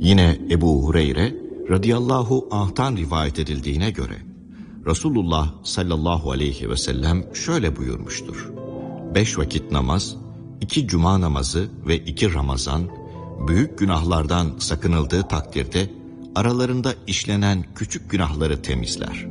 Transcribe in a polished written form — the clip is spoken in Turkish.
Yine Ebu Hureyre radıyallahu anh'tan rivayet edildiğine göre Resulullah sallallahu aleyhi ve sellem şöyle buyurmuştur: 5 vakit namaz, 2 cuma namazı ve 2 Ramazan, büyük günahlardan sakınıldığı takdirde aralarında işlenen küçük günahları temizler.